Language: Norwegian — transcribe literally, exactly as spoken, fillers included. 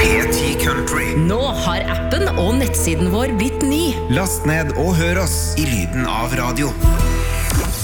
P ti Country. Nå har appen og nettsiden vår blitt ny. Last ned og hør oss i lyden av radio.